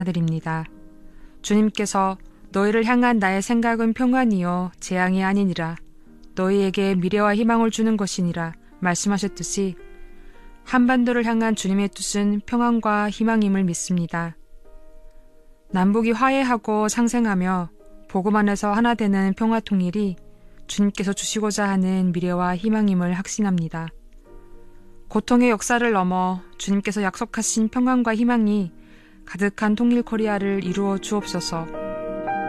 드립니다. 주님께서 너희를 향한 나의 생각은 평안이요 재앙이 아니니라. 너희에게 미래와 희망을 주는 것이니라 말씀하셨듯이 한반도를 향한 주님의 뜻은 평안과 희망임을 믿습니다. 남북이 화해하고 상생하며 복음 안에서 하나 되는 평화 통일이 주님께서 주시고자 하는 미래와 희망임을 확신합니다. 고통의 역사를 넘어 주님께서 약속하신 평안과 희망이 가득한 통일 코리아를 이루어 주옵소서.